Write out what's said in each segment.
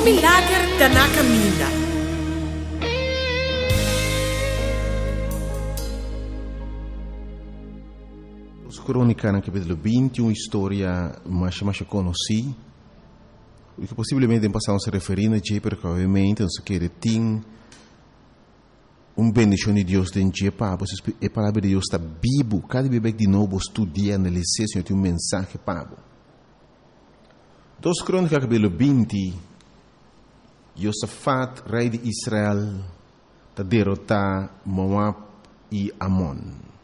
milagre está na caminha. Os Crônicas, no capítulo 20, uma história mais conhecida, que possivelmente passamos a referir a Jê, porque obviamente nós queremos ter uma bendição de Deus dentro de Pá, a palavra de Deus está vivo, cada vez de novo estudia, analisar, Senhor, tem mensagem para você. 2 Crônicas, capítulo 20, Josafat, rei de Israel, está derrotar Moab e Amon.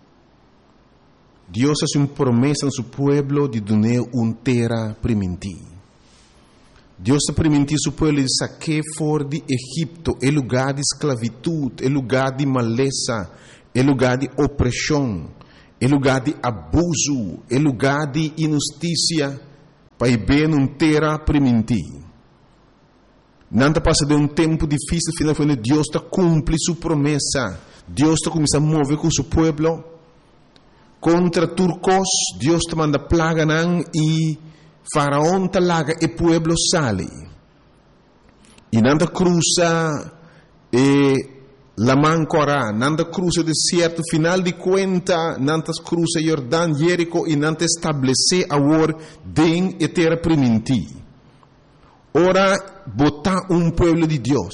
Deus hace uma promessa a seu povo de dar uma terra primitiva. Deus permitiu seu povo de saquear fora de Egipto, é lugar de esclavitud, é lugar de maleza, é lugar de opressão, é lugar de abuso, é lugar de injustiça, para ver uma terra primitiva. Não passa de um tempo difícil, final quando Deus está cumpre sua promessa. Deus está começando a mover com seu povo. Contra turcos, Deus te manda plaga e Faraó te laga e pueblo sale. E nanda cruza la mancora, nanda cruza o deserto, final de conta, nanda cruza Jordão, Jerico e nanda estabelece agora den e terra primitiva. Ora, botar pueblo de Deus,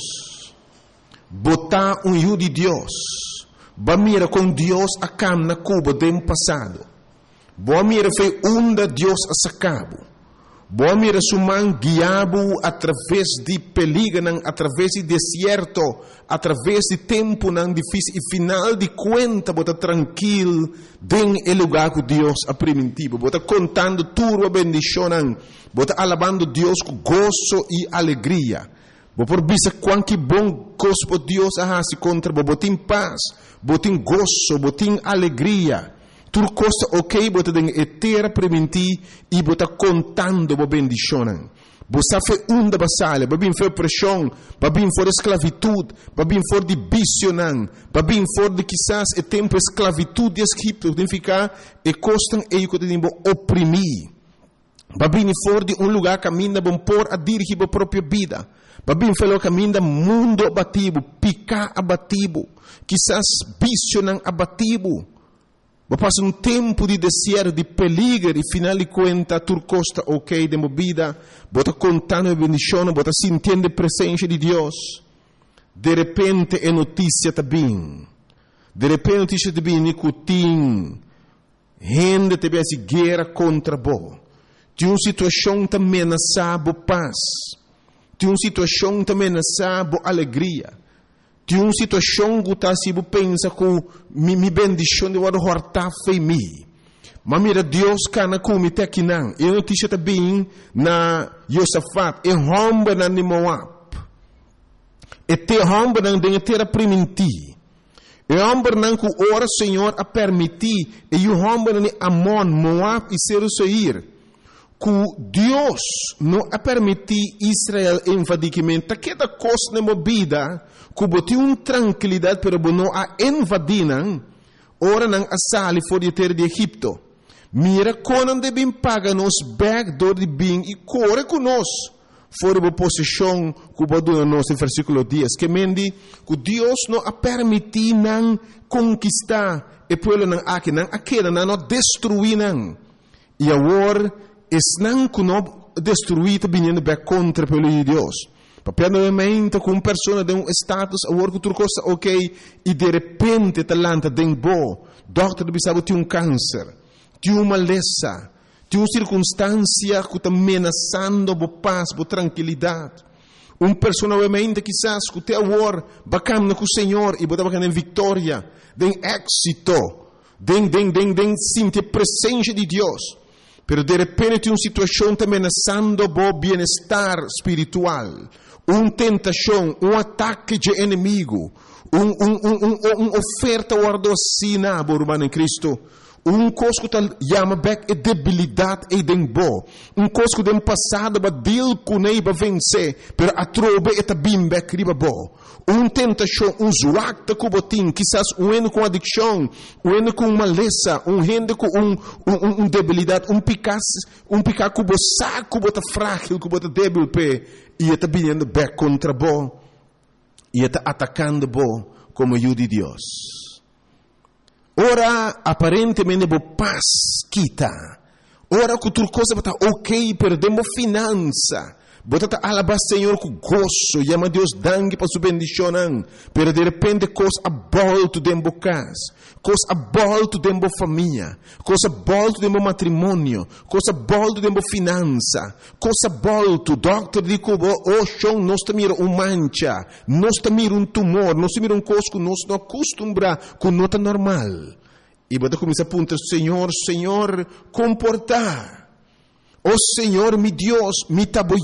botar hijo de Deus. Ba mira com Deus a cam na Cuba do passado. Boa mira foi onde Deus a sacabo. Boa mira suman guiabo através de peligro, através de deserto, através de tempo não difícil e final de conta bota tranquilo den el lugar que Deus a primitivo. Bota contando tudo a bendição, bota alabando Deus com gozo e alegria. Por bisa quanto bom gosto Deus a se contra botin paz, botin gozo, botin alegria. Tudo costa ok, bota den etera preventi e bota contando bo bendição. Bosa fe unda basale, babin fe opressão, babin for esclavitud, babin for de bicionan, babin for de quizás e tempo esclavitud de Egipto, significa e costan e que tempo oprimir. Babin for de lugar caminha bom por a dirigir a própria vida. Babin felo caminha mundo abativo, picar abativo, quizás bicionan abativo. Passa tempo de deserto, de peligro, e final de conta, tu costa ok de movida, bota contando a bendição, bota sentindo a presença de Deus. De repente é notícia também. De repente notícia também, nicotim. Gente te vê guerra contra bo. Tem uma situação que ameaça bo paz. Tem uma situação que ameaça bo alegria. Tem uma situação que você pensa que me bendição de guarda horta foi me. Mas mira Deus cana como te aqui não. E notícia também na Josafat, e romba na Moab. E te romba na terra primitiva. E romba na que ora Senhor a permitir, e o romba na Amon, Moab e Seir. Que Deus não a permitir Israel invadimento, que da coisa na movida, que botou uma tranquilidade para não a invadir, ora não a sali fora de terra de Egipto. Mira quando devem pagar nos backdoor de bem e corre conosco fora da posição que botou nos no versículo 10, que mendi que Deus não a permitir não conquistar e pueblo não aqui não aquela não destruir não. E agora não que não destruir vindo bem contra o povo de Deus. Papel novamente com uma pessoa de um status, agora que tudo costa ok, e de repente talanta de bo, doutor bisabo tem câncer, tem uma maleza, tem uma circunstância que está ameaçando a paz, a tranquilidade. Uma pessoa novamente quizás que tem agora bacana com o Senhor e botar bacana em vitória, de êxito, de sentir a presença de Deus. Pero de repente tem uma situação que está ameaçando o bem-estar espiritual. Uma tentação, um ataque de inimigo, uma oferta guardocina, irmão em Cristo, coisa que chama back é debilidade e dembo. Coisa que tem passado para deal com ele para vencer, pero a trobe é também back riba bo. Tentação, zwakte que botin, quizás ano com adicção, ano com maleza, gente com debilidade, pecado que bo saco, bota frágil, que bota débil pe, e está vindo back contra bo, e está atacando bo como ajuda de Deus. Ora, aparentemente, bo paz quita. Ora, que outra coisa está ok, perdemos finança. Bota alabar Senhor com gozo, chama Deus dangue para sua bendição, pero de repente coisa abolto dentro da casa, coisa abolto dentro da família, coisa abolto dentro do matrimônio, coisa abolto dentro da finança, coisa abolto, doctor diz que o chão nós mira mancha, nós mira tumor, nós mira coisa que nós não acostumbra com nota normal. E bota começa a apontar, Senhor, comportar. Oh Senhor, mi Deus, mi tabo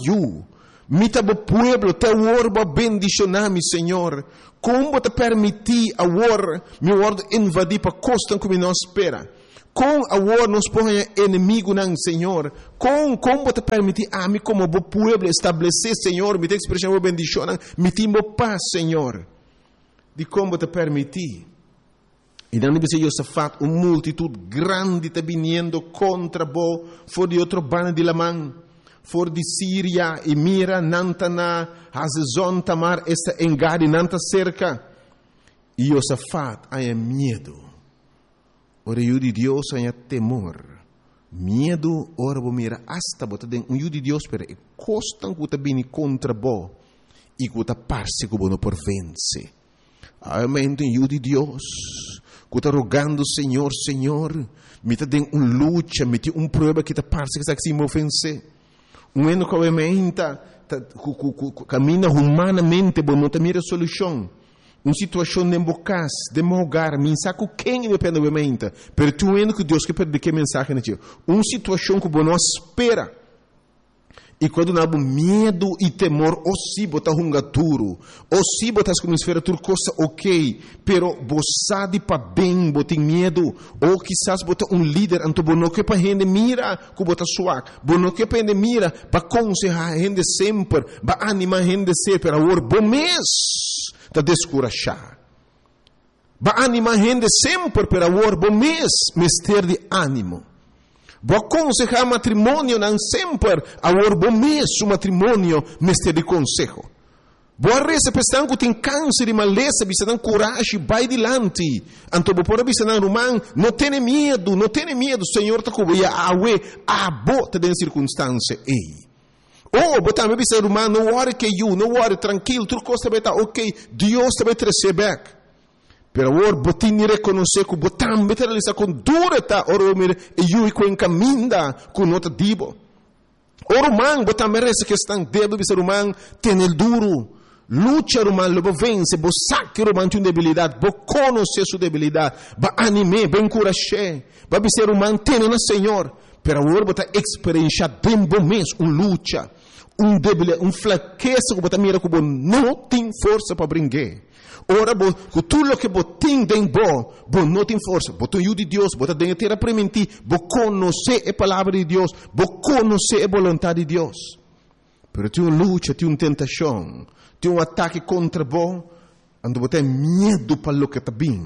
pueblo, te orba bendicionar, mi Senhor. Como te permitir agora, mi word invadir para costa como nós espera. Com agora nos põe inimigo não, Senhor. Como te permitir a mim como pueblo estabelecer, Senhor, mi te expressão bendição, mi timbo paz, Senhor. De como te permitir. E não deve ser Josafat, uma multitud grande está vindo contra bo, for de outro bando de Lamã, for de Síria, e mira, Nantana, Hazezon, Tamar, esta engade, Nanta cerca. E Josafat, há medo. Ora, eu de Deus, há temor. Medo, ora, vou mira, hasta, bota den, eu de Deus, pero e costam que está vindo contra bo, e que está parse que não por vence. Amém, eu de Deus. Que está rogando, Senhor, me está dando luta, me tem prova que está parece que está se ofense. Ano que obviamente caminha humanamente, bom, não tem mira solução. Uma situação de embocas, de mogar, mensagem quem depende obviamente. Pero tu ano que Deus quer perder que mensagem não tinha. Uma situação que bom não espera. E quando não há medo e temor, ou se botar duro, ou se botar como esfera tudo coisa ok, pero você de para bem, botar medo, ou quizás botar líder, então não que para gente mira, que botar suave, não que para gente mira, para aconselhar a gente sempre, para animar a gente sempre, para agora bom mês, para descorachar. Para animar a gente sempre, para agora bom mês, ter de ânimo. Vou aconselhar matrimônio não sempre, agora bom mês o matrimônio mestre de conselho. Vou reza pensando que tem câncer e maleza, bisa não coragem, vai adiante. Então vou por bisa não romano, não tenha medo, Senhor está cobrindo a bota de circunstância ei. Oh, botar me bisa romano, não worry que não worry tranquilo, tudo coisa vai estar ok, Deus vai te receber. Pero agora, botin reconhecer que botam materializar com dureza, ora mir e eu com encaminda com nota dibo. Ora man, botam merece que estão débil, bisa romano, tem el duro. Luta romano, lobo vence, bo saque romano tem debilidade, bo conhecer sua debilidade, ba anime, ba encorajar, ba bisa romano tem na Senhor. Pero agora botar experiência dembo mês, luta, debilidade, fraqueza que botam mira que não tem força para brincar. Ora, com tudo que você tem dentro, você não tem força. Você tem de Deus, você tem que ter mentir. Você conhece a palavra de Deus, você conhece a vontade de Deus. Mas tem uma luta, tem uma tentação, tem um ataque contra você, onde você tem medo para o que está bem.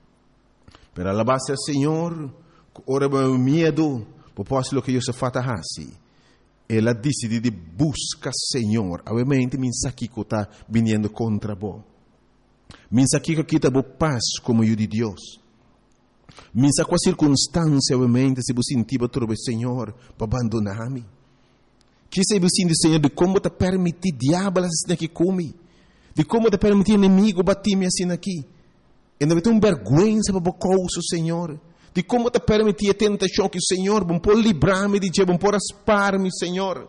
Mas a base do Senhor, ora, o medo, você pode o que Deus faz assim. Ela decide de buscar o Senhor. Obviamente, mensagem que está vindo contra você. Minsa que aqui está paz como eu de Deus. Minsa com a circunstância, obviamente, se você sentir para o Senhor, para abandonar-me. Que se você sentir, Senhor, de como te permitir diabo assim aqui comigo. De como te permitir inimigo bater-me assim aqui. E não vai ter uma vergonha para o coisa, Senhor. De como te permitir a tentação que o Senhor, bom por livrar-me de Deus, bom por aspar-me, Senhor.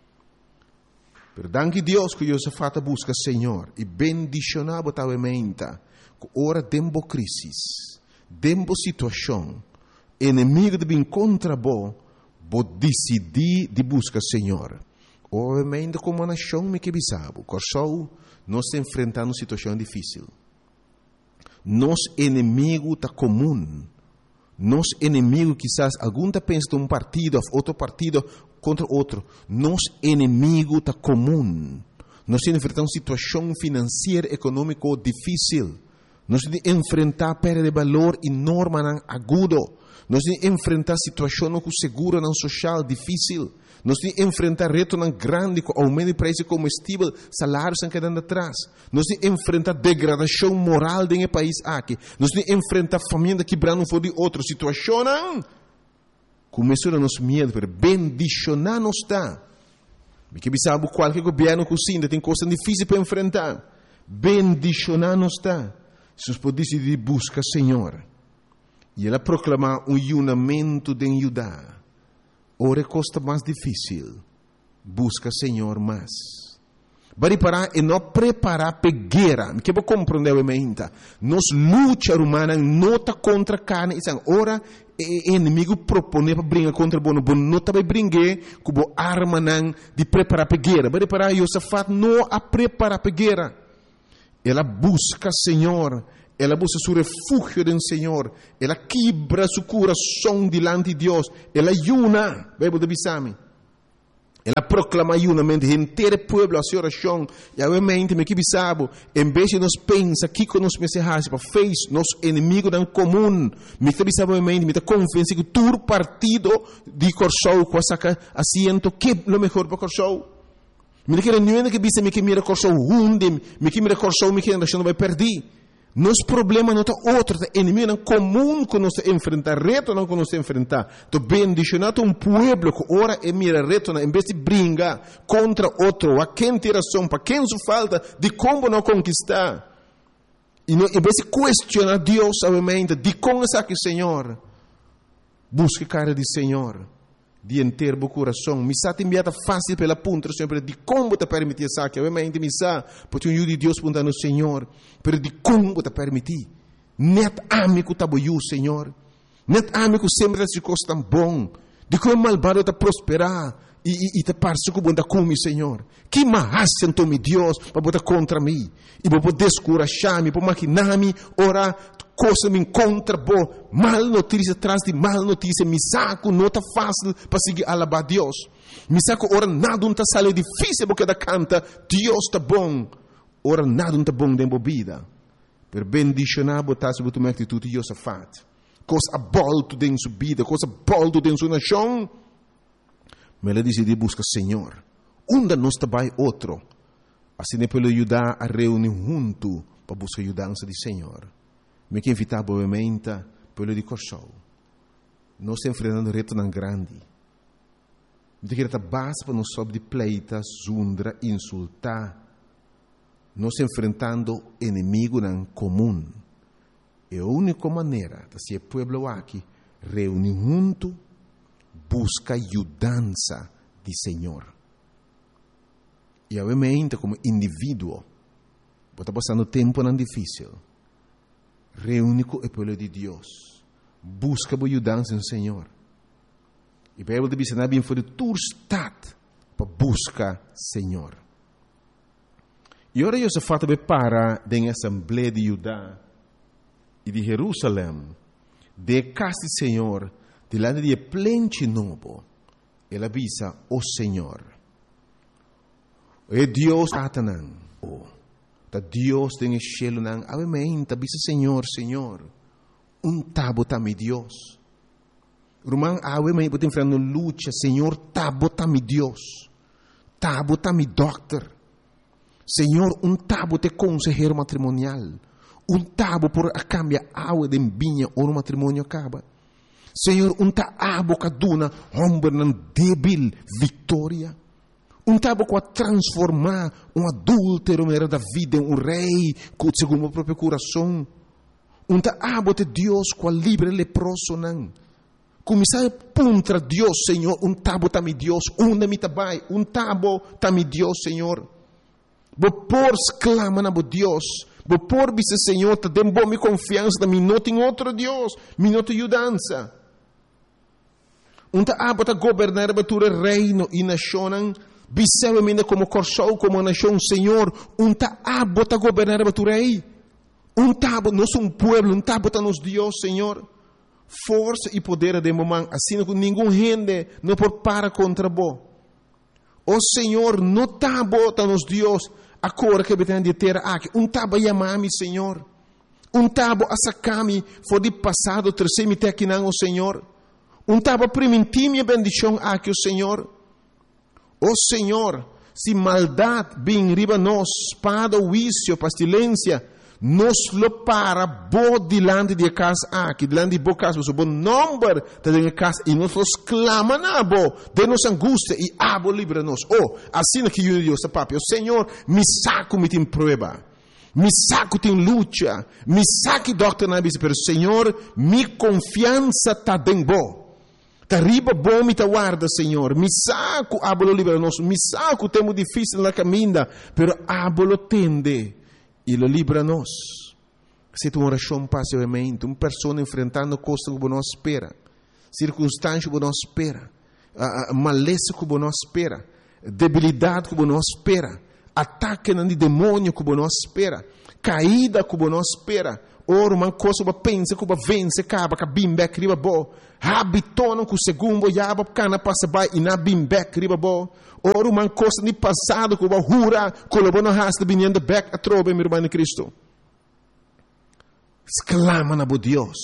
Pero danke Deus que Josafat busca Senhor e bendicionar totalmente que ora dembo crisis, dembo situação, inimigo de vir contra bo decidir de buscar Senhor. Obviamente como a nação me que bisabo, corso nós enfrentando uma situação difícil. Nos inimigo tá comum, Nos inimigos, quizás, algum tá pensa de um partido, outro partido contra outro. Nos inimigo tá comum. Nós enfrentamos uma situação financeira, econômica difícil. Nós enfrentar perda de valor enorme, agudo. Nós enfrentar situação com seguro social difícil. Nós enfrentar reto grande com aumento de preço de combustível, salários estão quedando atrás. Nós enfrentar degradação moral dentro do país aqui. Nós enfrentar família quebrando fora de outra situação. Começou a nos medo, pero bendicionar não está. Porque sabe qualquer governo cozinha tem coisas difíceis para enfrentar. Bendicionar não está. Se nós podemos decidir buscar Senhor. E ela proclamar um unamento de ajudar. Ora costa mais difícil. Busca Senhor mais. Bari parar e não preparar pegueira. Que vou compreender o menta. Nos luta humana não está contra carne. Ora inimigo propõe para brincar contra bono. Bono não está para brincar com a arma de preparar pegueira. Bari parar e Josafat não a preparar pegueira. Ela busca Senhor. Ela busca seu refúgio do Senhor. Ela quebra seu coração diante de Deus. Ela ayuna. Bíblia de Bisami. Ela proclama ayunamento. Inteiro povo a sua oração. E obviamente, me que bisabo. Em vez de nós pensar que com nós mensagens para fez nosso inimigo não comum. Me que bisabo obviamente. Me que confiança que todo partido de Corsou com essa assento que é o melhor para Corsou. Me que não é que bisa me que mira Corsou hunde. Me que mira Corsou me que não vai perder. Nosso problema não está outro, é inimigo não comum que nós enfrentar, reto não que nós enfrentar. Então, bendicionado um povo que ora e mira reto, em vez de brigar contra outro, a quem tem razão, para quem só falta, de como não conquistar. E não, em vez de questionar Deus, obviamente, de como é que Senhor, busque cara de Senhor, de inteiro o coração. Me está enviada fácil pela ponta, sempre de como te permitir isso aqui. Obviamente, me está, porque o de Deus pergunta no Senhor, pero de como te permitir. Net amigo tá boiu, Senhor. Net amigo sempre as coisas tão bom. De como malvado te prosperar e te parece que bom da come, Senhor. Que mais sentou me Deus para botar contra mim e para descurajar-me, para maquinar-me, orar. Coisa me encontra boa, mal notícia atrás de mal notícia, me saco, não está fácil para seguir alabar Deus. Me saco, ora nada não está sale difícil porque da canta, Deus está bom. Ora nada não está bom dentro da vida. Per bendicionar, botar sobre tua atitude de Josafat. Coisa abolto dentro sua vida, coisa abolto dentro sua nação. Mas ela decidiu buscar Senhor. Onde nós trabalha outro. Assim é para ajudar a reunir junto para buscar a ajudança do Senhor. Me que invitar obviamente pelo de Corsou. Nós estamos enfrentando reto tão grande. De que está base para nós sobre de pleita, zundra, insultar. Nós estamos enfrentando inimigo não comum. É a única maneira de ser povo aqui reunir junto, busca ajudança de Senhor. E obviamente como indivíduo, está passando tempo não difícil. Reúne com o povo de Deus. Busca a ajudança no Senhor. E a Bíblia diz que bem foi de tua estado para buscar Senhor. E agora Josafat para da Assembleia de Judá e de Jerusalém, de casa do Senhor, delante de plente novo. Ele avisa o Senhor. É Deus Satanás. Deus tem cielo nang obviamente bisa Senhor tabo mi Deus rumang obviamente botem frente luta Senhor tabo mi Deus tabo mi doctor Senhor tabo te consejero matrimonial tabo por a cambia agua de vinha ou no matrimônio acaba Senhor abo kaduna hombre nan débil vitória tabo com a transformar adúltero da vida em rei, segundo o próprio coração. Tabo de Deus com a livre leproso não. Começar a puntra Deus, Senhor, tabo tami Deus, onde me tabai, tabo tami Deus, Senhor. Por exclama na Deus, por bisa Senhor, te dem bom confiança, da não tem outro Deus, me não tem ajudança. Abo ta governar o reino e nação. Bisewemenda como Corsou, como nação, Senhor, abo está governar a tu rei. Tabo, nós somos povo, tabo está nos Deus, Senhor. força e poder de mamãe, assim que ninguém gente não pode parar contra bo. O Senhor não está botando nos Deus a cor que tem de ter aqui. Taba chamar-me Senhor. Taba a sacar-me for de passado, trazer-me até aqui não o Senhor. Taba permitir minha bendição aqui o Senhor. O Senhor, se maldade vem riba nós, espada, vício, pestilência, nos lo para bo dilante de casa aqui, dilante de bo casa, o bom número de casa, e nós clama na bo, de nossa angústia, e abo livra-nos. Oh, assim que eu digo, papi, o Senhor, me saco me tem prova, me saco tem luta, me saque doctor na bisa, pero Senhor, mi confiança está dentro bo. Tá riba bom me tá guarda, Senhor. Me saco, abolo livra-nos, me saco, temos difícil na caminha, pero abolo tende. E lo libra-nos. Se tu oração passivamente, uma pessoa enfrentando coisas que não espera, circunstâncias que não espera, maleza que não espera, debilidade que não espera, ataque de demônio que não espera, caída que não espera, ora uma coisa que pensa que vence, acaba que bimbek riba bo, habitona que o segundo yaba cana passa by e na bimbek riba bo. Ora uma coisa de passado que vai jura, que o bono rasta vinhando back a trobe, meu irmão em Cristo. Exclama na bo Deus.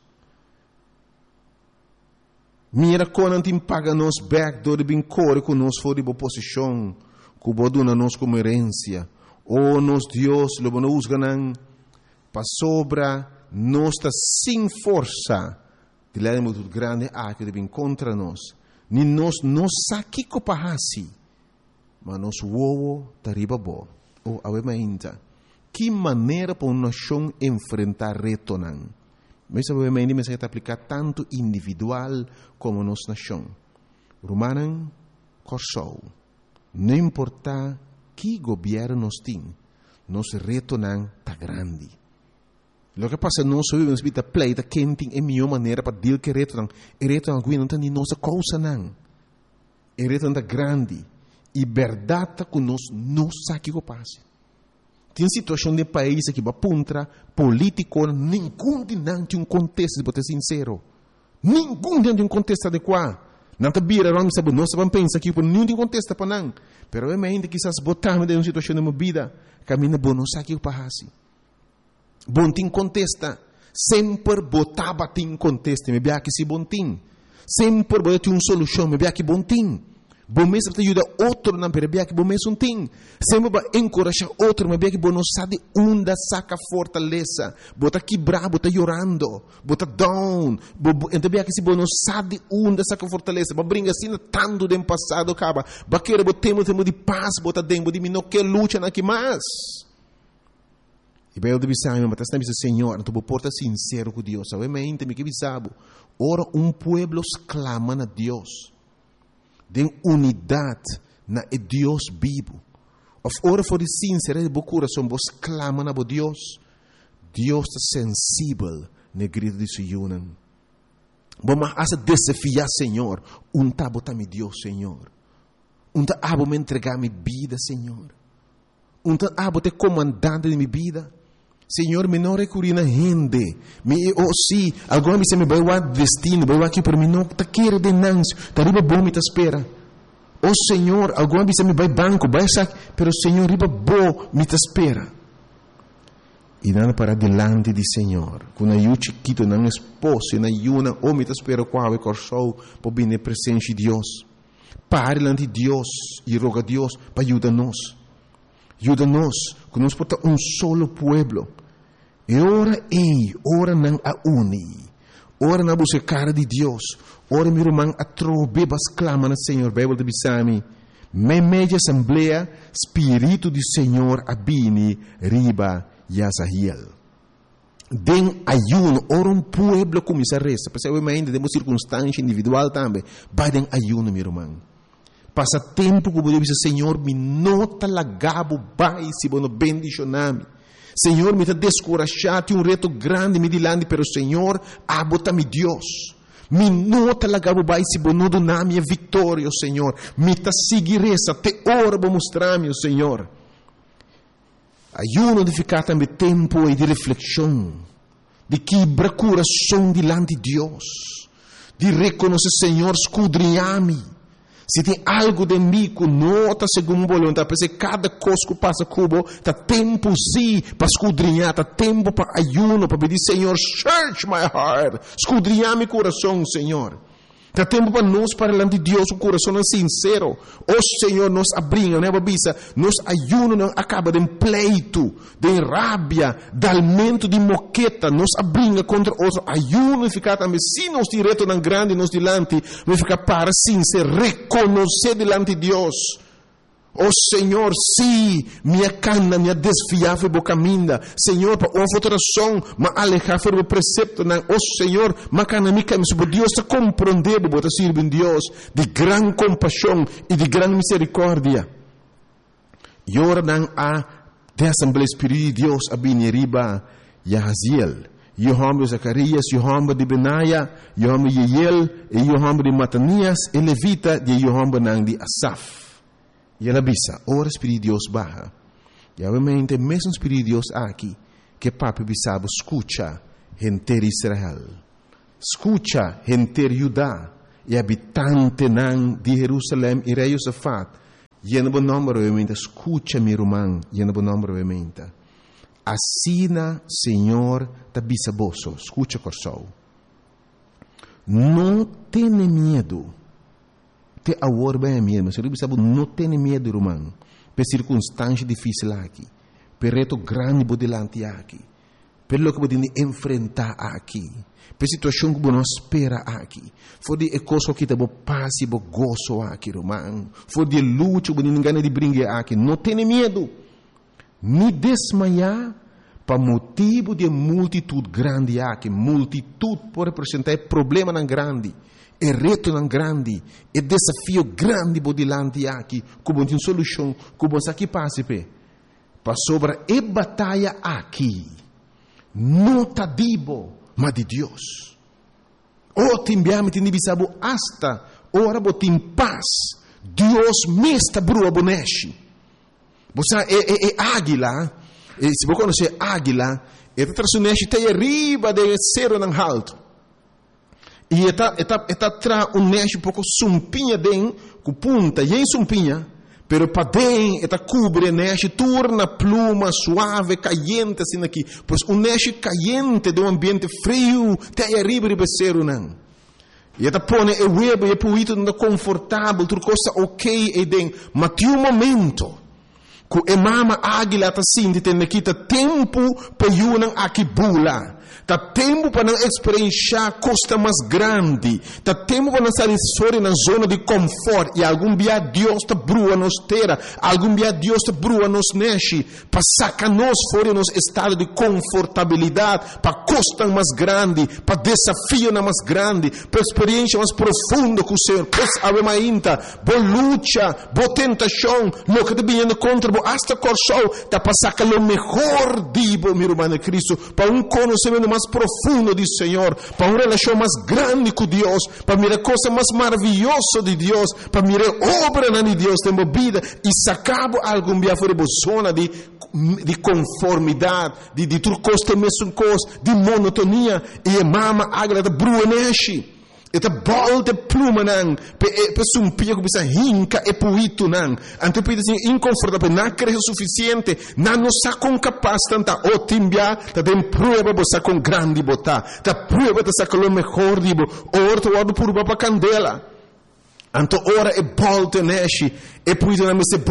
Mira quando não paga nos back do de bem core que nos for de boa posição, que o boduna nos como herência. Oh, nos Deus, lo bono usganan, para sobra, nós está sem força. De lá é muito grande, que de bem contra nós. Ni nos saki ko pahasi, mas nos wowo tariba bo. O awemainta. Que maneira para uma nação enfrentar reto nan? Mas awemainta me se aplicar tanto individual como nos nação. Romanan corsou. Não importa que governo nos tem, nos reto nan tá grande. Lo que passa não só vivemos vida pleita quenting é melhor maneira para dizer que reto não não tem nossa causa não. É reto não grande e verdade que nós não sabe o que passa. Tem situação de país que vai puntra político nenhum de não tem contexto para ser sincero. Nenhum tem contexto adequado. Não tá bira não sabe nós vamos pensar que por nenhum tem contexto para não. Pero é ainda que essas botamos de uma situação de uma vida caminha bom não sabe o que passa. Bom tim contesta, sempre botava tim contesta, me bia que se bom tim, sempre botava uma solução, me bia que bom tim, bom mesmo te ajuda outro na me bia que bom mesmo tim, sempre vai encorajar outro, me bia que bom não sabe onde saca fortaleza, bota quebrar, bota chorando, bota down, então bia que se bom não sabe onde saca fortaleza, vai brincar assim tanto do passado acaba, vai querer botemos de paz, bota dentro de mim não quer luta na que mais. E bem, eu deve saber, mas está dizendo, Senhor, não estou porta sincero com Deus. Sabe, mas ainda me que sabe. Ora, pueblo clama na Deus. De unidade na Deus vivo. Ora, for sincero de coração, vos clama na Deus. Deus está sensível na grito de Sion. Vamos a desafiar, Senhor. Tabo tá me Deus, Senhor. Tabo me entregar minha vida, Senhor. Tabo te comandante de minha vida. Senhor, me não recorri na gente. Se alguma vez me vai o destino, vai aqui para mim, não está querendo de nancio, está riba bom me espera. Senhor, alguma vez me vai banco, vai sair, pero Senhor, riba bom me espera. E não para delante de Senhor, quando eu chiquito, não esposo, na yuna, me espera qual é corso, para vir na presença de Deus. Pare diante de Deus e roga a Deus para ajudar-nos. Ajuda-nos, que nós podemos solo pueblo. E ora não a uni. Ora não busca cara de Deus. Ora meu irmão a trobebas clama no Senhor. Bíblia de Bisami. Media assembleia, Espírito do Senhor abini riba Yazahiel. Den ayuno, ora pueblo começa a resta. Percebe ainda temos circunstância individual também. Vai den ayuno, meu irmão. Passa tempo que eu dizer, Senhor, me nota lagabo, vai, se bono bendicioname. Senhor, me está descorajado, um reto grande, me dilande, pero Senhor, abota-me Deus. Me nota lagabo, vai, se bono doname a vitória, Senhor. Me está seguiressa, te ora, vou mostrar-me, Senhor. Ayuno de ficar também tempo e de reflexão. de quebrar coração diante de Deus, de reconhecer, Senhor, escudrinha-me. Se tem algo de mim que não está segundo a vontade, porque cada coisa que passa cubo, está tempo sim para escudrinhar, está tempo para ayuno, para pedir, Senhor, search my heart, escudrinhar meu coração, Senhor. Está tempo para nós, para diante de Deus, o coração é sincero. O Senhor nos abrinha, né, babisa? Nos ayuno não acaba de pleito, de rábia, de alimento de moqueta, nos abrinha contra outro. Ayuno e ficar também, se nos direto não grande, nos dilante, mas ficar para sincero, reconhecer diante de Deus. Oh Senhor, sim, minha cana, minha desviava e boca minda. Senhor, para uma alteração, mas alejar o precepto, não. Oh Senhor, mas cana mica, mas por Deus te compreender, para servir em Deus, de grande compaixão e de grande misericórdia. E ora não há de Assembleia Espírita de Deus, a bineriba, Yahaziel, Yohamba de Zacarias, Yohamba de Benaia, Yohamba de Yeiel, e Yohamba de Matanias, e Levita, de Yohamba não de Asaf. E ela bisa, ora Espírito de Deus barra. E obviamente, mesmo Espírito de Deus aqui, que papi bisabo, escucha, gente de Israel. Escucha, gente de Judá, e habitante de Jerusalém, e rei Josafat. E não bom nome, obviamente, escucha, meu irmão, e não bom nome, obviamente. Assina, Senhor, da bisaboso, escucha, coração. Não tenha medo. Te agora bem mesmo, mas ele sabe não tem medo, irmão, por circunstância difícil aqui, por reto grande por delante aqui, pelo que podemos enfrentar aqui, por situação que não espera aqui, for de coisa que te bo paz e bo gozo aqui, irmão, for de luta que ninguém de brincar aqui, não tem medo, nem desmaiar, para motivo de multitude grande aqui, multitude pode representar problema não grande. É reto não grande, é desafio grande por delante aqui, como tem solução, como aqui passa para sobre a batalha aqui, não está dibo, mas de Deus. O timbiame tem bisabo hasta, ora botim paz, Deus me está brua boneshi. Você é águila, se você conhece águila, é traçoneshi tem arriba de cero não alto. E está tra um neste um pouco sumpinha den, com punta, e em sumpinha, pero para den, está cobre neste, torna pluma suave, caliente assim aqui, pois um neste caliente de um ambiente frio, tem arriba de becero não. E está põe o web e puito não confortável, tudo coisa ok e den, mas tem um momento que a mama águila está assim, tem aqui tempo para ir aqui bula. Tá tempo para não experienciar costa mais grande. Tá tempo para não sair fora na zona de conforto. E algum dia Deus te brua nos terra. Algum dia Deus te brua nos neche. Para sacar nós fora nos estado de confortabilidade. Para costa mais grande. Para desafio mais grande. Para experiência mais profunda com o Senhor. Pois ave mainta. Boa luta. Boa tentação. Lo que te vindo contra. Boa hasta corção. Tá para sacar o melhor dibo, meu irmão de Cristo. Para um conhecimento mais profundo do Senhor, para uma relação mais grande com Deus, para mirar coisa mais maravilhosa de Deus, para mirar obra de Deus na vida e sacar algum dia fora da zona de conformidade, de tudo coisa mesmo coisa, de monotonia e mama águia da bruaneshi. Eta bolte pluma nang, pe sumpia que bisa hinca e puito nang. Ante pide assim inconfortável, não cresce o suficiente, não sa com capaz tanta o timbia, ta tem prueba bosa com grande bota, ta prueba ta saca lo melhor dibo, orto wado por baba candela. Anto ora e bolte neshi, e puito na meste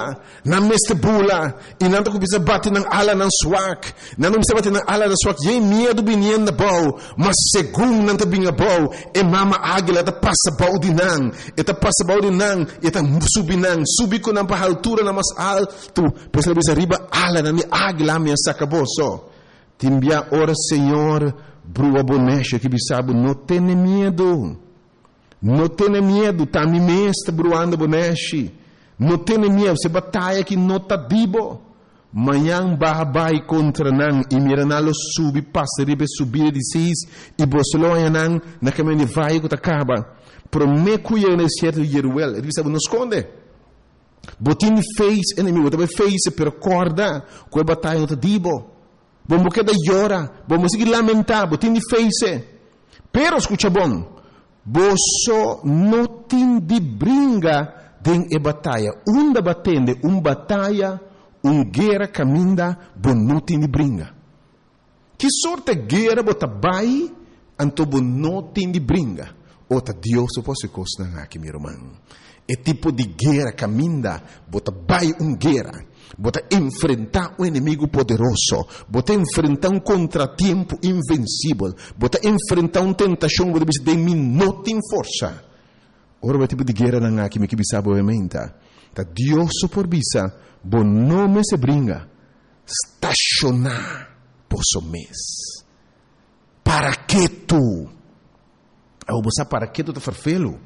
bula, e nanto que bisa bate nang ala nang swak, nanto bisa bate nang ala nang swak, ye medo binien na bau, mas segundo nanto binga bau, e mama águila ta passa bau di nang, e ta passa bau di nang, e ta subi ko nang pa altura na mas alto, pesa bisa riba ala nang águila minha sacaboso. Timbia ora Senhor, brua bonecha que bisabo, não tem medo. Não tenha medo, tá me mesta bruando boneshi. Não tenha medo, se batalha que não tá dibo. Manhã babai contra nan e miranalo subi passa ribe subir de seis e bosloia nan na caminho vai que acaba. Pro me cuia no certo Jeruel, ele sabe não esconde. Botin fez inimigo, também fez per corda, com batalha não tá dibo. Vamos quedar llorar, vamos seguir lamentar, vos tienes face. Pero escucha bom, vos não tem de brinca den e batalha. Uma batende, batalha, guerra caminha, vos não tem de brinca. Que sorte guerra bota vai, anto vos não tem de brinca. Ota Deus se fosse coisa aqui, meu irmão. É tipo de guerra caminha, bota vai guerra. Bota enfrentar um inimigo poderoso, bota enfrentar contratempo invencível, bota enfrentar tentação, bota dizer de mim não tem força. Ora o tipo de guerra não há que me sabe obviamente. Tá Deus por bisa, bom nome se brinca, estacionar posso mês. Para que tu? Ao você para que tu te farfelo?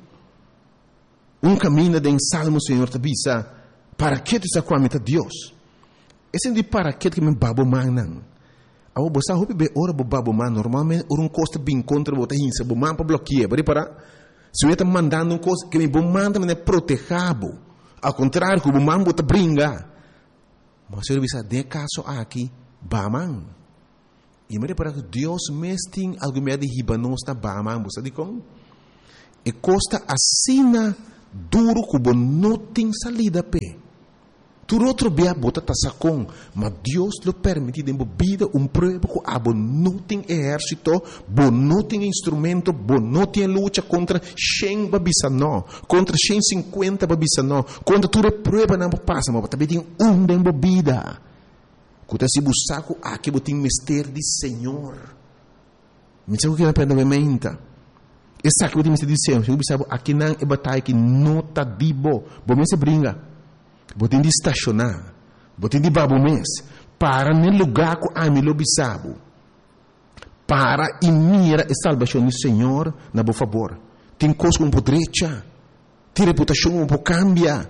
Caminho de Salmo Senhor te bisa. Para que tu está com a meta Deus? Esse de para que me babo manan. Ao você hope be ora bo babo man normalmente ora costa bem contra bota hinsa bo man para bloquear, para se eu está mandando coisa que me bo manda me protejabo. Ao contrário, que bo man bota brinca. Mas eu bisa de caso aqui baman. E me para que Deus mesting algo me de hibanos na baman, você diz como? E costa assina duro que bo não tem salida pe. Tu outro bea bota tasacon, mas Deus lhe permite de vida prova que abo não tem exército, bo não tem instrumento, bo não tem luta contra 100 babisano, contra 150 babisano, contra tudo prova não passa, mas também tem de vida. Quando se busca aqui botem mistério de Senhor. Me sabe o que é pendamenta? Essa que botem mistério de Senhor, se sabe aqui não é batalha que não tá dibo, bo me se brinca. Botem de estacionar, botem de babo mês, para no lugar que a mim lobisabo, para e mira a salvação do Senhor na boa favor. Tem coisa com podrecha, tem reputação com cambia,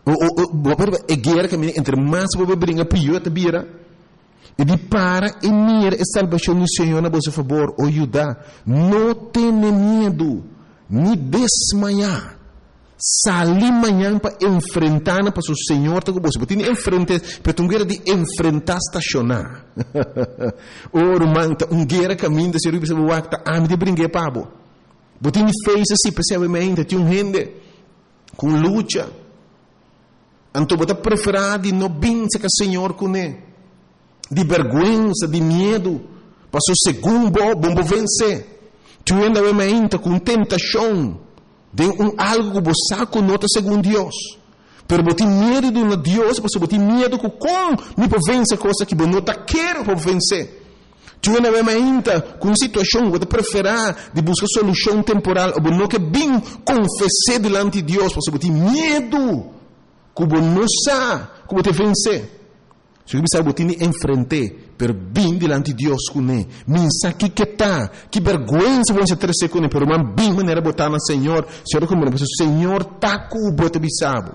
é guerra que entre mais você brinca pior te vira. E de para e mira a salvação do Senhor na boa favor, ajuda, não tenha medo, nem desmaiar. Salir amanhã para enfrentar para o Senhor, você tem enfrentar, para tu guerra de enfrentar estacionar. Ora, manta, guerra caminho de ser o bispo wakta, me de brincar pabo. Você fez assim, percebamente, tem gente com luta. Então, você prefere de não vencer com o Senhor com ele, de vergonha, de medo, para o segundo bom vencer. Tu ainda obviamente com tentação. De algo que você conota segundo Deus. Pero você tem medo de um Deus, você tem medo que como me pode vencer coisa que você não quer para vencer. Tu não é ainda com situação que você prefere de buscar solução temporal, ou não que bem confessar diante de Deus, você tem medo que você não sabe como te vencer. Se você sabe, você enfrentar, pero bem diante de Deus com ele. Minsa que tá, que vergonha você ter com ele, pero man bem maneira botar no Senhor. Senhor como o Senhor tá com o bote bisabo.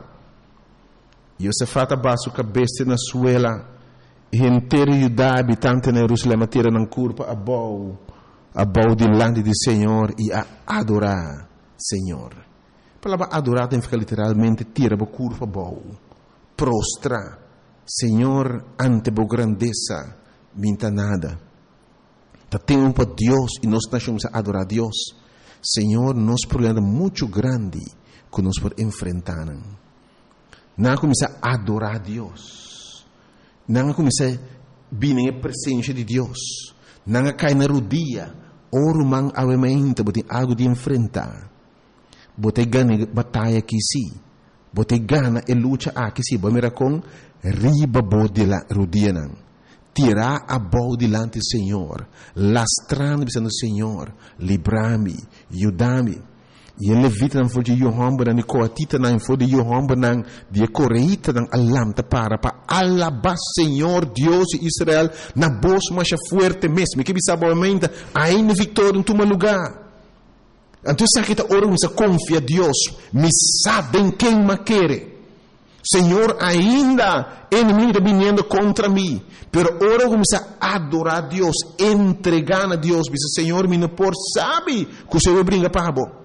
E você fata baixo cabeça na suela, e inteiro Judá habitante na Jerusalém tira na curva a bau diante do Senhor e a adorar Senhor. A palavra adorar tem que ficar literalmente tira a curva bau, prostra. Senhor, ante a grandeza, minta nada. Temos para Deus e nós estamos a adorar a Deus. Senhor, nos problema muito grande que nós podemos enfrentar. Não começar a adorar a Deus. Não começar a vir a presença de Deus. Não cair na rodilha. Oro man avemento, botem algo de enfrentar. Botem ganha batalha que sim. Botem gana e luta aqui sim. Bom, mira com riba bode la rodina, tirar a boa delante do Senhor, lastrando pensando Senhor, livra-me, ajuda-me. E ele levita não foi de Yohamba não coatita não foi de Yohamba não de correita não alamta para alabar Senhor Deus de Israel na voz mais forte mesmo que bisa boamente ainda vitória em teu lugar. Então se aqui tá orando se confia Deus, me sabe quem me quer. Senhor, ainda inimigo está vindo contra mim, pero ora começa a adorar a Deus, entregar a Deus, diz Senhor, me não por sabe que o Senhor brinca para bo.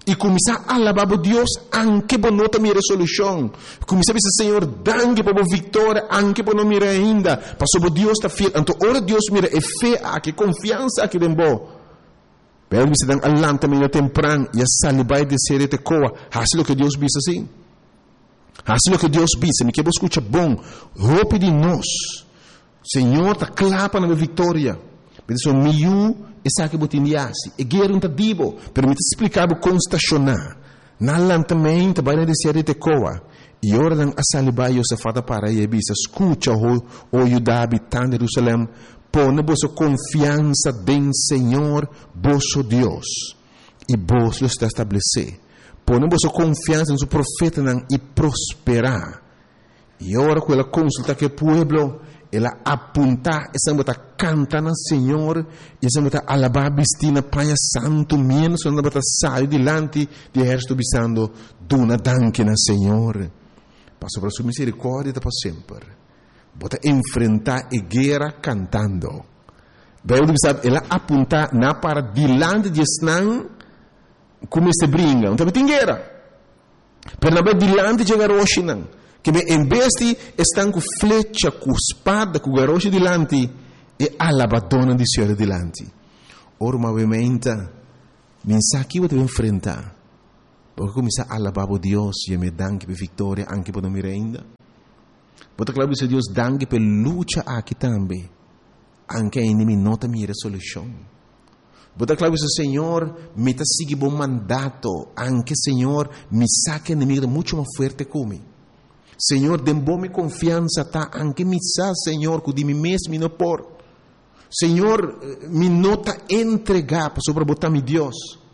E começar a alabar a Deus, anche por não ter minha resolução. Começar a dizer, Senhor, dangue por a vitória, anche por não mirar ainda. Passou Deus está fiel. Então, ora Deus mira, é fé aqui, confiança aqui dentro. Pero você dá alanta meio temprano, e a salibai de ser te coa. Assim o que Deus diz assim. Assim o que Deus diz, me que você escuta bom, roupa de nós. Senhor, está clapa na minha vitória. Mas o meu essa que botindiasi e guerra um tadibo permite explicar como estacionar na lantamento vai na descer de coa e ora dan asalibai eu se fada para e bisa escuta o Judá habitante de Jerusalém põe vossa confiança em Senhor vosso Deus e vos lo está estabelecer põe vossa confiança no seu profeta e prosperar e ora com ela consulta que o povo ela apunta, essa bota canta na Senhor, essa bota alabar bistina Pai Santo, menos essa bota sai dilante de exército bisando, duna danke na Senhor. Passo para sua misericórdia para sempre. Bota enfrentar a guerra cantando. Bem, ela apunta na para dilante de Snan, como se brinca, então tem guerra. Pero na dilante de Garoshinan. Que em vez de estar com flecha, com espada, com garoche dilante, e alabadona de Senhor dilante. Ora, obviamente, mensagem que eu devo enfrentar. Porque começar a alabar a Deus, e me danke por vitória, anche por não me ainda. Porque claro que Deus danke por luta aqui também. Anche a inimigo nota minha resolução. Porque claro que o Senhor me está seguindo bom mandato, anche Senhor me saque inimigo muito mais forte comigo. Senhor, dê-me confiança, tá? Anche me sa, Senhor, que de mim mesmo não por. Senhor, me nota entregar para sobrebotar meu Deus.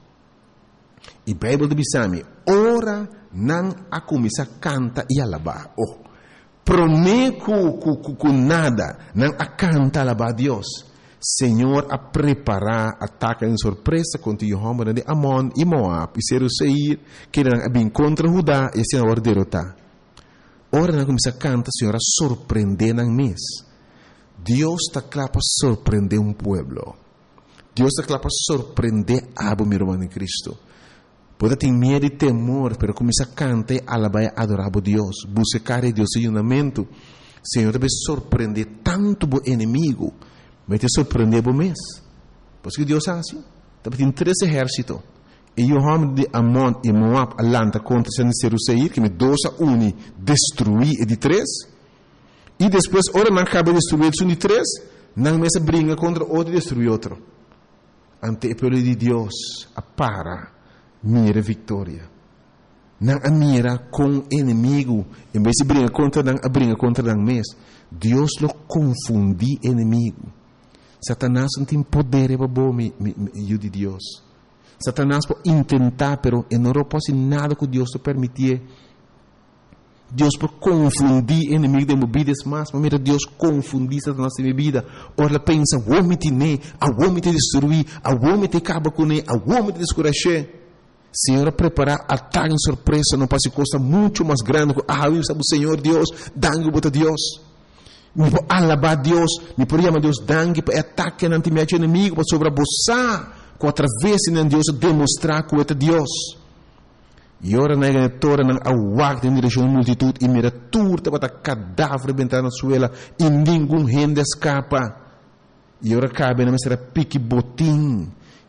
E a Bíblia diz-me, ora não a começar a cantar e alabar. Oh, prometo com nada, não a cantar e alabar a Deus. Senhor, a preparar ataque em surpresa contra Jehová de Amon e Moab e Seir, que não bem contra Judá e assim a derrotar. Ora, nós começamos a cantar, Senhor, a surpreender no mês. Deus está claro para surpreender um povo. Deus está claro para surpreender a meu irmão em Cristo. Pode ter medo e temor, mas começa a cantar, alabar e adorar a Deus. Buscar a Deus em unamento. Senhor, deve surpreender tanto o inimigo, mas te surpreender o mês. Por isso que Deus é assim. Tem 3 exércitos. E o homem de Amon e Moab alanta contra Seir, que me 2-1 destruir e de 3. E depois, ora não acaba de destruir o de 3, não mais briga contra outro e destruir outro. Ante o povo de Deus, para, mira vitória. Não a mira com inimigo, em vez de briga contra não mês. Deus lo confundi inimigo. Satanás não tem poder para bom de Deus. Satanás pode tentar, pero não pode nada que Deus te permitir. Deus pode confundir o inimigo de movidas mas mira, Deus confundir Satanás de minha vida. Ora, pensa, o homem te ne, o homem te destruir, o homem te acaba com ele, o homem te descuracher. Senhor, preparar ataque em surpresa, não pode coisa muito mais grande. Eu sabe o Senhor Deus, dangue para Deus. Me pode alabar Deus, me pode chamar Deus, dangue para ataque ante meu inimigo, para sobreabusar. Através de Deus demonstrar que é Deus. E ora na igreja não aguarda em direção à multidão e mira turta para cadáver bentar na suela e nenhum gente escapa. E ora cabe na mesa pique botim,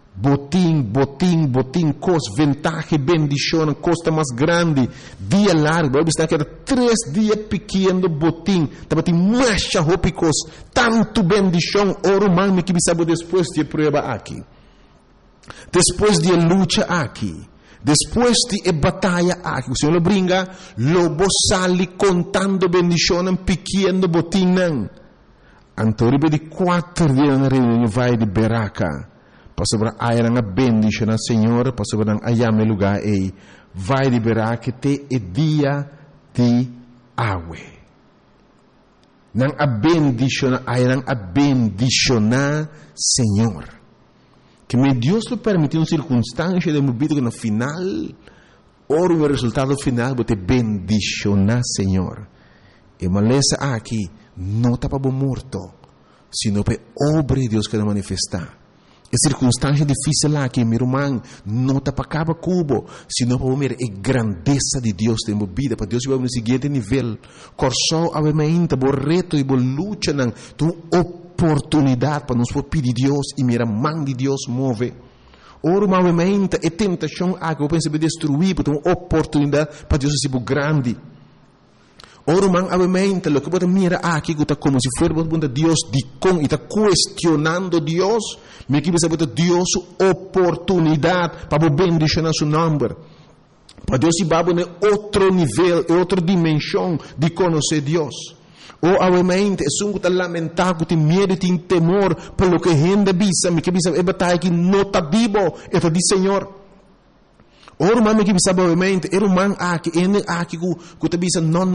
cos ventaja bendição, costa mais grande, dia largo, está que era 3 dias pequeno botim, estava tem marcha ropicos, tanto bendição, ora humano que sabe depois de prova aqui. Depois de luta aqui, depois de batalha aqui, o Senhor brinca, lobo sali contando bendição pequeno botinho. Antoribe de 4 dias na reunião vai de Beraca, para sobre a era bendição ao Senhor, para sobre a ayame lugar aí, vai de Beraca te e dia de água. Não a bendição, a era a bendicionar Senhor. Que me Deus lhe permitiu uma circunstância de minha vida que no final, ora o resultado final, vou te bendicionar, Senhor. E maleza aqui, não está para morto, sino para obra de Deus que vai manifestar. circunstância difícil lá que meu irmão não está para acabar cubo, senão para ver a grandeza de Deus em minha vida, para Deus vai no seguinte nível. Corso obviamente, bo reto e bo luta não, tu oportunidade para nos pedir Deus e mira mão de Deus move. Ora, obviamente, a tentação que eu penso destruir, porque uma oportunidade para Deus ser grande. Ora, obviamente, o que você mira aqui, está como se fosse Deus de com e está questionando Deus, mas que você bota Deus oportunidade para bendicionar seu nome. Para Deus ir para outro nível, outra dimensão de conhecer Deus. Ou, obviamente, é um que lamentar, que tem medo, tem temor, pelo que a gente bisa, mas que bisa é batalha que não está vivo, é de Senhor. Ora, mami que bisa, obviamente, era um aqui, que te bisa, não,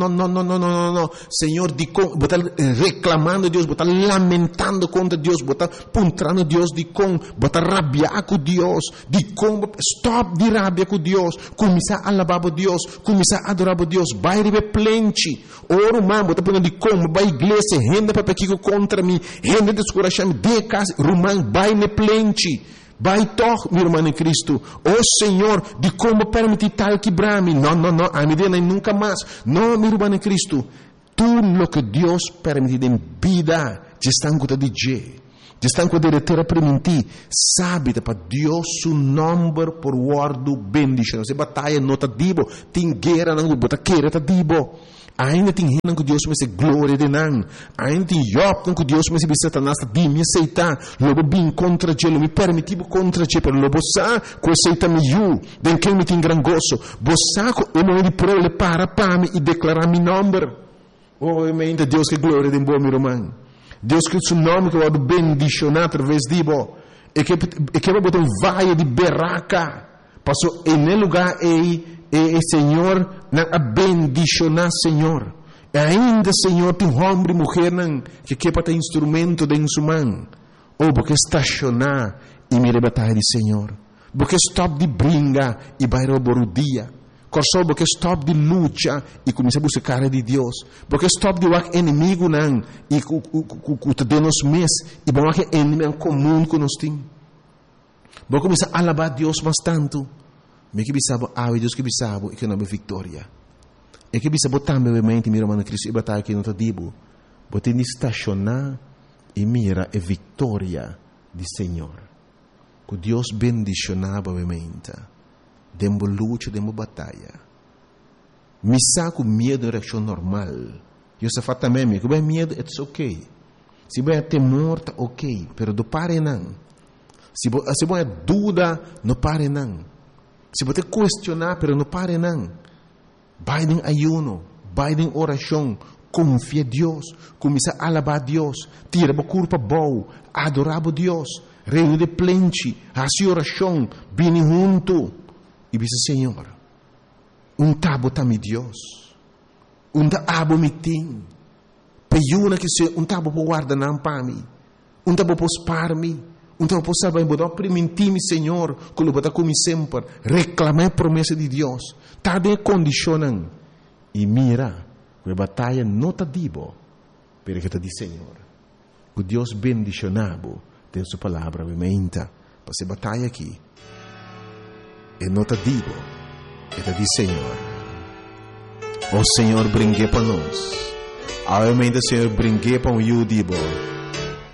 Senhor, de com, botar reclamando Deus, botar lamentando contra Deus, botar puntrando Deus de com, botar rabiar com Deus, de com, stop de rabia com Deus, começar a alabar Deus, começar a adorar Deus, vai receber plente. Ora, mami, botar punando de com, vai igreja, renda para pequeno contra mim, renda descorachar-me, de casa, rumang, vai ne plente. Vai toch, meu irmão em Cristo. Oh Senhor, de como permitir tal quebrar-me? Não, a minha vida nunca mais. Não, meu irmão em Cristo. Tudo o que Deus permite em vida, já está com de Deus. Já está com de terra permitir. Sabe, para Deus, seu nome por guardo bendição. Se batalha não está dibo, tem guerra não bota queira está dibo. Ainda tem gente que Deus me glória de não. Ainda tem Job que Deus me Satanás de me aceitar. Logo bem contra ele, me permitir contra ele, pero logo sa que aceita me eu, den que me tem gran gozo. Bossa o momento de prole para me e declarar meu nome. Oh, ainda Deus que glória de bom meu irmão. Deus que o seu nome que vai bendicionar através de bo. E que vai botar vaia de berraca. Passou em lugar Senhor, a bendicionar, Senhor. E ainda, Senhor, tem homem e mulher que quer ter instrumento de sua mão. Ou porque estacionar e me batalha de Senhor. Porque stop de brinca e vai roubar o dia. Corso porque stop de luta e começa a buscar de Deus. Porque stop de o inimigo não e que de nos mês e bom que inimigo comum que nós temos. Porque começa a alabar Deus bastante. Me que bisabo Deus que bisabo e que não é vitória. E que bisabo também obviamente meu irmão Cristo e batalha que não está dibo. Bote ni estacionar e mira a vitória do Senhor. Que Deus bendicionava obviamente. Dembo luta, dembo batalha. Me saco medo em reação normal. Eu só faço também que bem medo, it's okay. Se bem temor, tá ok, pero do pare não. Se bem dúvida, não pare não. Se você questionar, pero não pare não. Vai em ayuno, vai em oração, confia em Deus, começa a alabar a Deus, tira a culpa boa, adorar a Deus, reino de plente, a sua oração, vem junto. E diz, Senhor, tabo tá me Deus, tabo me tem, peiuna que se tabo por guardar não para mim, tabo por spar me. Então, por saber, vou permitir-me, Senhor, que eu vou como sempre, reclamar a promessa de Deus. Está de condicionando. E mira, que a batalha não está dibo, porque está de Senhor. Que Deus bendicionado tem sua palavra, obviamente, para essa batalha aqui. E não está dibo, está de Senhor. O Senhor brinque para nós. Obviamente, o Senhor brinque para o dibo.